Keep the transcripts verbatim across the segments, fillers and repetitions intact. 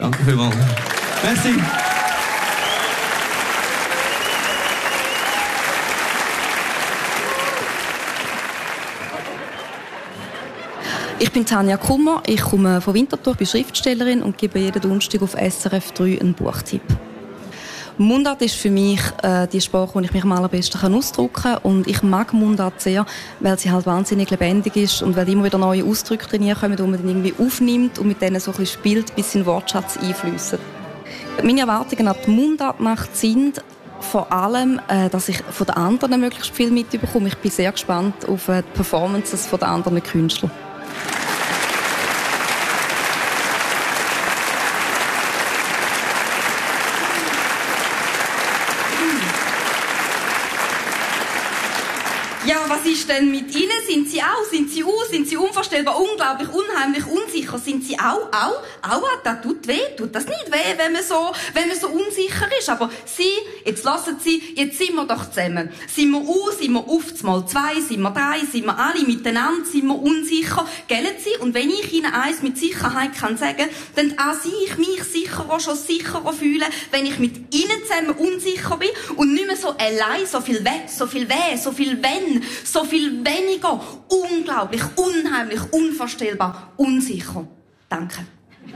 Danke vielmals. Merci. Ich bin Tanja Kummer, ich komme von Winterthur, bin Schriftstellerin und gebe jeden Donnerstag auf S R F drei einen Buchtipp. Mundart ist für mich äh, die Sprache, wo ich mich am allerbesten kann ausdrücken kann. Und ich mag Mundart sehr, weil sie halt wahnsinnig lebendig ist und weil immer wieder neue Ausdrücke drin kommen, die man dann irgendwie aufnimmt und mit denen so ein bisschen spielt, bis in den Wortschatz einfliessen. Meine Erwartungen an die Mundartnacht sind vor allem, äh, dass ich von den anderen möglichst viel mitbekomme. Ich bin sehr gespannt auf äh, die Performances von den anderen Künstlern. Ja, was ist denn mit Ihnen? Sind Sie auch? Sind Sie aus? Sind Sie unvorstellbar, unglaublich, unheimlich, unsicher? Sind Sie auch? Auch? Auch? Das tut weh? Tut das nicht weh, wenn man so, wenn man so unsicher ist? Aber Sie, jetzt lassen Sie, jetzt sind wir doch zusammen. Sind wir aus? Sind wir auf mal zwei? Sind wir drei? Sind wir alle miteinander? Sind wir unsicher? Gellen Sie? Und wenn ich Ihnen eins mit Sicherheit kann sagen, dann auch Sie, ich mich sicherer, schon sicherer fühlen, wenn ich mit Ihnen zusammen unsicher bin und nicht mehr so allein, so viel weh, so viel weh, so viel wenn, so viel weniger, unglaublich, unheimlich, unvorstellbar, unsicher. Danke.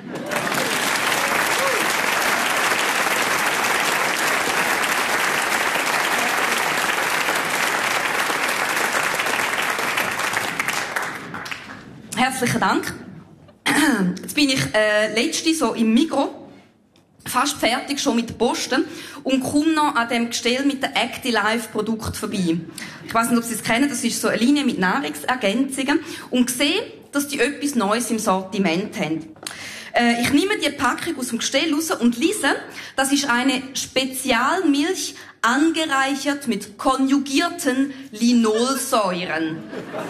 Herzlichen Dank. Jetzt bin ich äh, letzte so im Migros, fast fertig schon mit der Posten und komme noch an dem Gestell mit dem Acti-Life-Produkt vorbei. Ich weiss nicht, ob Sie es kennen, das ist so eine Linie mit Nahrungsergänzungen und sehe, dass die etwas Neues im Sortiment haben. Äh, ich nehme die Packung aus dem Gestell raus und lese, das ist eine Spezialmilch angereichert mit konjugierten Linolsäuren.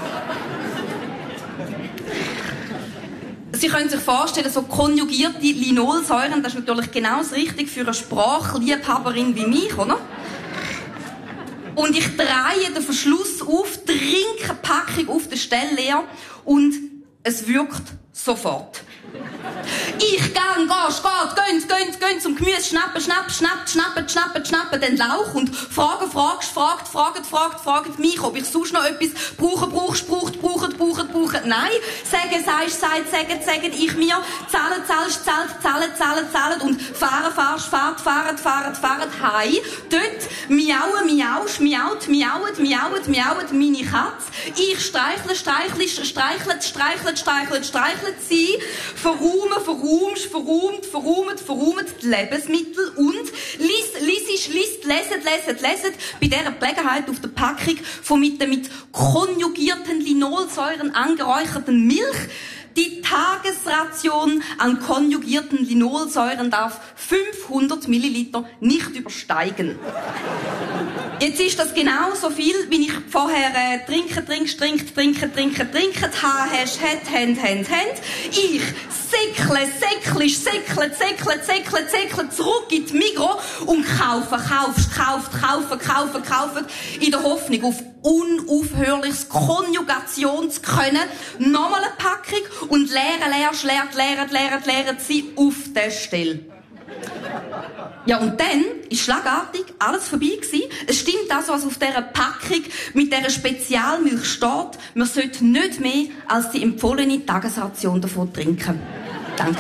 Sie können sich vorstellen, so konjugierte Linolsäuren, das ist natürlich genau das Richtige für eine Sprachliebhaberin wie mich, oder? Und ich drehe den Verschluss auf, trinke eine Packung auf der Stelle leer und es wirkt sofort. Ich gang, gehst, geht, gönnt, gönnt, gönnt zum Gemüse, schnappen, schnappen, schnappt, schnappen, schnappen, schnappen den Lauch und fragen, fragst, fragt, fragt, fragt, fragt mich, ob ich sonst noch etwas brauche, brauchst, braucht, braucht, braucht, braucht. Nein, sagen, sagst, sagt, sagen, sagen, ich mir, zahlen, zahlst, zahlt, zahlen, zahlen, zahlen und fahren, fahrst, fahrt, fahren, fahren, fahren, hei. Dort miauen, miausch, miaut, miauet, miauet, miauet meine Katze. Ich streichle, streichle, streichle, streichle, streichle, streichle sie, verrume, verruhmst, verruhmt, verruhmet, verruhmet die Lebensmittel und liest, liest, liest, leset, leset, leset bei dieser Gelegenheit auf der Packung von mit der mit konjugierten Linolsäuren angeräucherten Milch. Die Tagesration an konjugierten Linolsäuren darf fünfhundert Milliliter nicht übersteigen. Jetzt ist das genau so viel, wie ich vorher äh, trinke, trinkst, trinkt, trinke, trinke, trinke, ha, hast, hat, hand, hand, hand. Ich säckle, säcklisch, säckle, säckle, säckle, säckle zurück in die Migros und kaufe, kaufst, kauft, kaufe, kaufe, kaufe, in der Hoffnung auf unaufhörliches Konjugationskönnen. Nochmal eine Packung und leeren, leerst, leert, leert, leert, leert sie auf der Stelle. Ja, und dann ist schlagartig alles vorbei gewesen. Es stimmt also, was auf dieser Packung mit dieser Spezialmilch steht. Man sollte nicht mehr als die empfohlene Tagesration davon trinken. Danke.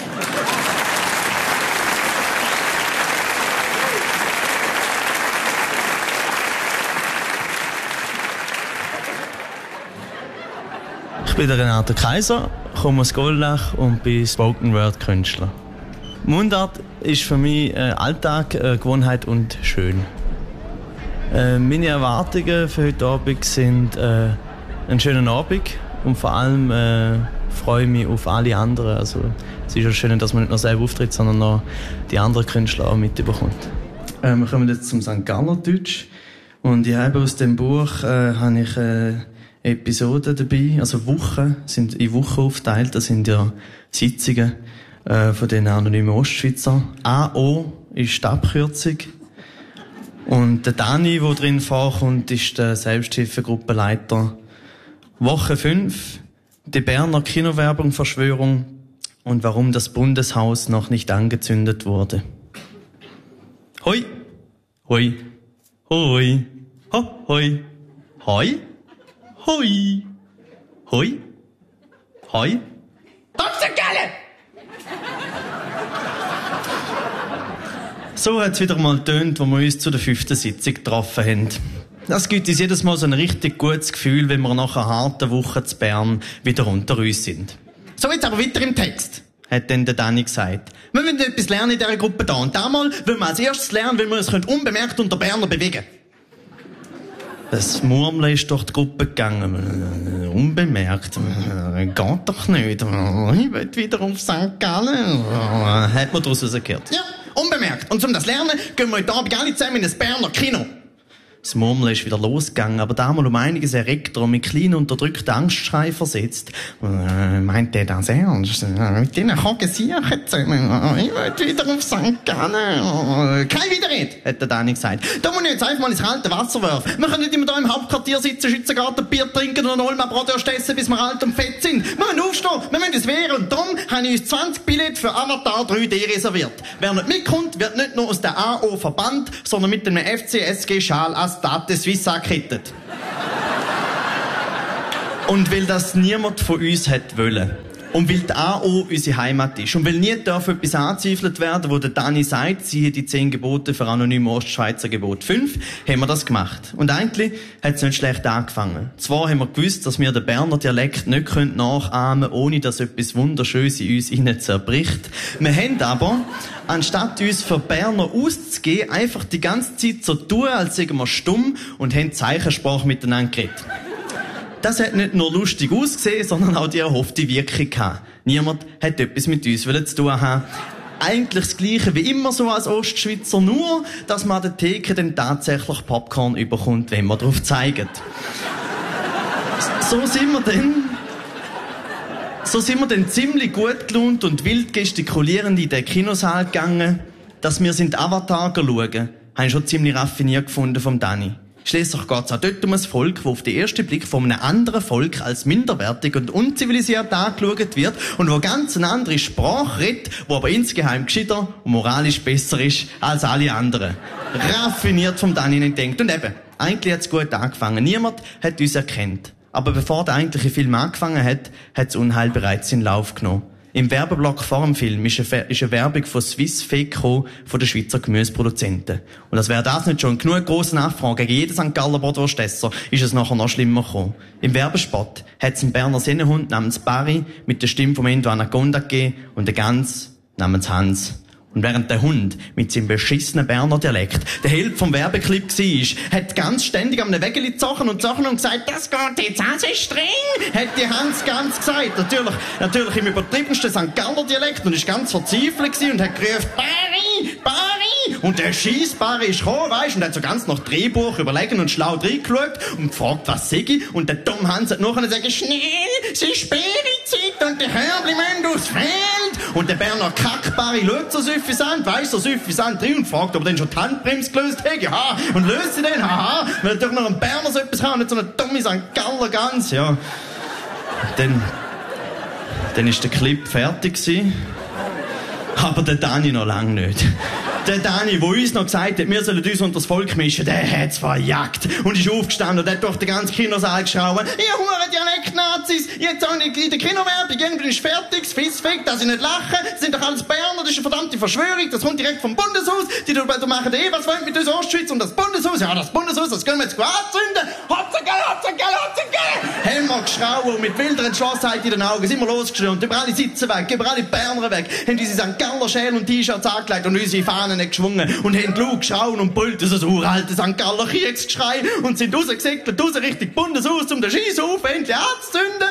Ich bin der Renato Kaiser, komme aus Goldach und bin Spoken-Word-Künstler. Mundart ist für mich äh, Alltag, äh, Gewohnheit und schön. Äh, meine Erwartungen für heute Abend sind äh, einen schönen Abend und vor allem äh, freue ich mich auf alle anderen. Also, es ist ja schön, dass man nicht nur selber auftritt, sondern noch die anderen Künstler auch mitbekommt. Äh, wir kommen jetzt zum Sankt Galler Deutsch und ich habe aus dem Buch äh, habe ich äh, Episoden dabei, also Wochen, sind in Wochen aufgeteilt. Das sind ja Sitzungen äh, von den anonymen Ostschweizer. A O ist die Abkürzung. Und der Dani, der drin vorkommt, ist der Selbsthilfegruppenleiter. Woche fünf, die Berner Kinowerbung Verschwörung. und warum das Bundeshaus noch nicht angezündet wurde. Hoi, hoi, hoi, ho, hoi, hoi, hoi, hoi, hoi. Topsengalle! So hat es wieder mal getönt, wo wir uns zu der fünften Sitzung getroffen haben. Das gibt uns jedes Mal so ein richtig gutes Gefühl, wenn wir nach einer harten Woche zu Bern wieder unter uns sind. So, jetzt aber weiter im Text, hat dann der Danny gesagt. Wir müssen etwas lernen in dieser Gruppe da. Und damals wollen wir als erstes lernen, wie wir uns unbemerkt unter Berner bewegen können. Das Murmeln ist durch die Gruppe gegangen. Unbemerkt. Geht doch nicht. Ich will wieder auf Sankt Gallen. Hat man daraus gehört. Ja, unbemerkt. Und um das zu lernen, gehen wir heute Abend alle zusammen in ein Berner Kino. Das Murmeln ist wieder losgegangen, aber damals um einiges erregter und mit kleinen unterdrückten Angstschrei versetzt. Äh, meint der das ernst? Mit denen Kogen siechen zusammen. Ich will wieder auf Sankt Gallen. Kein Widerrede, hat der Danny gesagt. Da muss ich jetzt einfach mal ins kalte Wasser werfen. Wir können nicht immer da im Hauptquartier sitzen, Schützengarten, Bier trinken oder Olma Brotwurst essen, bis wir alt und fett sind. Wir müssen aufstehen, wir müssen uns wehren. Und darum habe ich uns zwanzig Billette für Avatar drei D reserviert. Wer nicht mitkommt, wird nicht nur aus der A O verbannt, sondern mit einem F C S G-Schal als Stade Suisse angekettet. Und weil das niemand von uns hat wollen. Und weil die A O unsere Heimat ist. Und weil nie darf etwas angezweifelt werden, wo der Danny sagt, siehe die zehn Gebote für anonyme Ostschweizer Gebot fünf, haben wir das gemacht. Und eigentlich hat es nicht schlecht angefangen. Zwar haben wir gewusst, dass wir den Berner Dialekt nicht nachahmen können, ohne dass etwas Wunderschönes in uns innen zerbricht. Wir haben aber, anstatt uns für Berner auszugeben, einfach die ganze Zeit so tun, als seien wir stumm und haben Zeichensprache miteinander geredet. Das hat nicht nur lustig ausgesehen, sondern auch die erhoffte Wirkung gehabt. Niemand hat etwas mit uns zu tun haben. Eigentlich das Gleiche wie immer so als Ostschweizer, nur, dass man an der Theke dann tatsächlich Popcorn überkommt, wenn man darauf zeigt. So sind wir dann, so sind wir dann ziemlich gut gelaunt und wild gestikulierend in den Kinosaal gegangen, dass wir sind Avatar schauen. Haben schon ziemlich raffiniert gefunden vom Danny. Schliesslich geht es auch dort um ein Volk, das auf den ersten Blick von einem anderen Volk als minderwertig und unzivilisiert angeschaut wird und wo ganz eine andere Sprache redet, wo aber insgeheim gescheiter und moralisch besser ist als alle anderen. Raffiniert vom Danny nicht denkt. Und eben, eigentlich hat es gut angefangen. Niemand hat uns erkannt. Aber bevor der eigentliche Film angefangen hat, hat das Unheil bereits in Lauf genommen. Im Werbeblock vor dem Film ist eine, ist eine Werbung von Swiss Fake gekommen, von den Schweizer Gemüseproduzenten. Und als wäre das nicht schon genug grosse Nachfrage gegen jeden Sankt Galler Bratwurstesser, ist es nachher noch schlimmer gekommen. Im Werbespot hat es einen Berner Sennenhund namens Barry mit der Stimme vom Endo Anaconda gegeben und eine Gans namens Hans. Und während der Hund mit seinem beschissenen Berner Dialekt der Held vom Werbeclip war, hat ganz ständig am Wägeli gezogen und zogen und gesagt, das geht jetzt auch so streng, hat die Hans ganz gesagt. Natürlich, natürlich im übertriebensten Sankt Galler Dialekt und ist ganz verzweifelt gewesen und hat gerufen, Barry, Barry! Und der scheiss Barry ist gekommen, weisst, und hat so ganz nach Drehbuch überlegen und schlau reingeschaut und gefragt, was sei ich? Und der dumme Hans hat nachher gesagt, schnell, es ist Sperrizeit und die Körbli müssen aufs Feld. Und der Berner Kack-Barry schaut so suffisant, weiss so suffisant drin und fragt, ob er denn schon die Handbremse gelöst hat. Ja, und löst sie denn? Haha, weil durch noch ein Berner so etwas kann, nicht so eine dumme Sankt Galler Gans, ja. Dann, dann ist der Clip fertig gewesen. Aber der Dani noch lange nicht. Der Dani, der uns noch gesagt hat, wir sollen uns unter das Volk mischen, der hat's verjagt. Und ist aufgestanden und hat durch den ganzen Kinosaal geschrauen, ihr hure Dialekt-Nazis, jetzt auch in der Kinowerbung, irgendwie ist fertig, das Fissfick, dass ich nicht lache, das sind doch alles Berner, das ist eine verdammte Verschwörung, das kommt direkt vom Bundeshaus, die da machen eh, was wollen mit uns Ostschweiz und das Bundeshaus, ja, das Bundeshaus, das können wir jetzt anzünden, Hopsengell, Hopsengell, Hopsengell! Haben wir geschrauen und mit wilder Entschlossenheit in den Augen sind wir losgestürmt, über alle Sitze weg, über alle Berner weg, haben unsere Sankt Galler Schäl und T-Shirts angelegt und unsere Fahnen nicht geschwungen und haben laut geschaut und brüllt so ein uraltes Sankt Galler Kriegsgeschrei und sind rausgesegelt, raus Richtung Bundeshaus, um den Scheisshof endlich anzuzünden.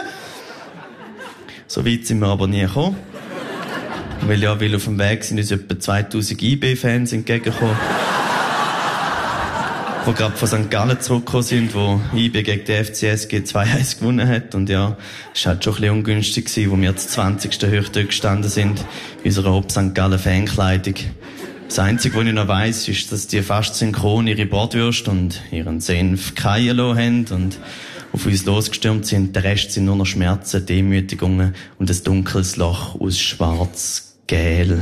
So weit sind wir aber nie gekommen. Weil ja, weil auf dem Weg sind uns etwa zweitausend I B-Fans entgegengekommen. Die gerade von Sankt Gallen zurückgekommen sind, wo I B gegen die F C S G zwei eins gewonnen hat. Und ja, es war halt schon ein bisschen ungünstig gewesen, wo wir das zwanzigsten hoch dort gestanden sind, in unserer Hop Sankt Gallen Fankleidung. Das Einzige, was ich noch weiss, ist, dass die fast synchron ihre Bratwürste und ihren Senf keien lassen haben und auf uns losgestürmt sind. Der Rest sind nur noch Schmerzen, Demütigungen und ein dunkles Loch aus schwarz-gel.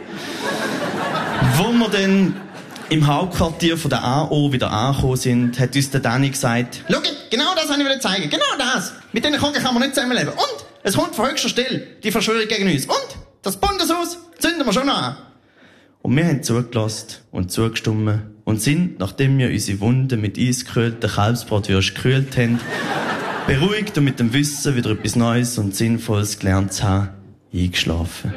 Wo wir dann im Hauptquartier von der A O wieder angekommen sind, hat uns der Danny gesagt, «Schau, genau das wollte ich zeigen, genau das! Mit diesen Kugeln kann man nicht zusammenleben. Und es kommt von höchster Stelle, die Verschwörung gegen uns. Und das Bundeshaus zünden wir schon noch an.» Und wir haben zugelassen und zugestimmt und sind, nachdem wir unsere Wunden mit eisgekühlten Kalbsbratwürsten gekühlt haben, beruhigt und mit dem Wissen, wieder etwas Neues und Sinnvolles gelernt zu haben, eingeschlafen.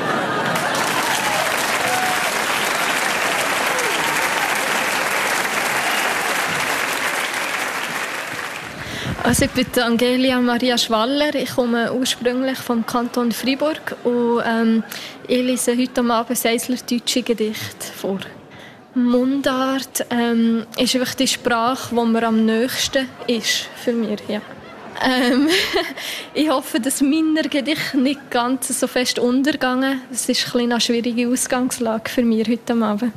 Also ich bin Angelia Maria Schwaller, ich komme ursprünglich vom Kanton Freiburg und ähm, ich lese heute Abend Seisler-deutsche Gedichte vor. Mundart ähm, ist wirklich die Sprache, die mir am nächsten ist für mich. Ja. Ähm, ich hoffe, dass meine Gedichte nicht ganz so fest untergehen. Es ist ein eine schwierige Ausgangslage für mich heute Abend.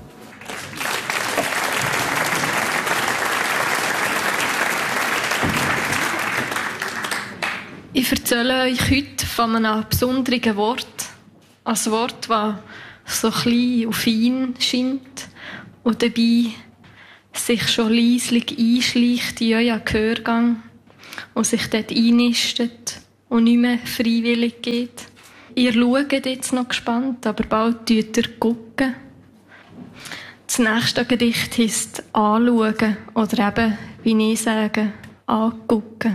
Ich erzähle euch heute von einem besonderen Wort. Ein Wort, das so klein und fein scheint und dabei sich schon leislich einschleicht in euren Gehörgang und sich dort einnistet und nicht mehr freiwillig geht. Ihr schaut jetzt noch gespannt, aber bald tut ihr gucken. Das nächste Gedicht heisst «Anschauen» oder eben, wie ich sage, «Angucken».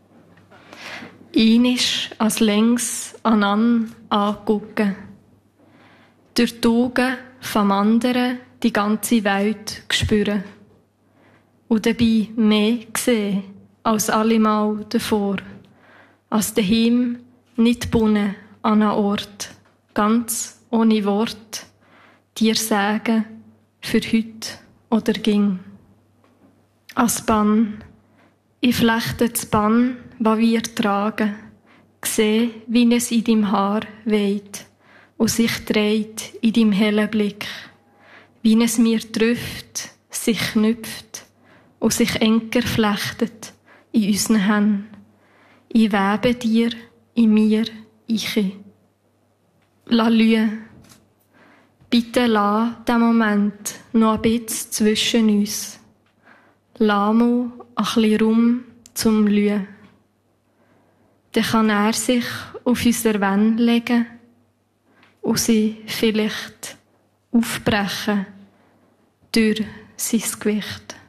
Einisch als längs anan angucken. Durch die Augen vom anderen die ganze Welt spüren. Und dabei mehr sehen als allemal davor. Als daheim nicht gebunden an einen Ort, ganz ohne Wort, dir sagen, für heute oder ging. Als Bann, ich flechte das Bann, was wir tragen, sehe, wie es in deinem Haar weht und sich dreht in deinem hellen Blick, wie es mir trifft, sich knüpft und sich enger flechtet in unseren Händen. Ich webe dir, in mir, ich. La Lue, bitte lass den Moment noch ein bisschen zwischen uns. Lass mal ein bisschen Raum zum Lue. Dann kann er sich auf unsere Wände legen und sie vielleicht aufbrechen durch sein Gewicht.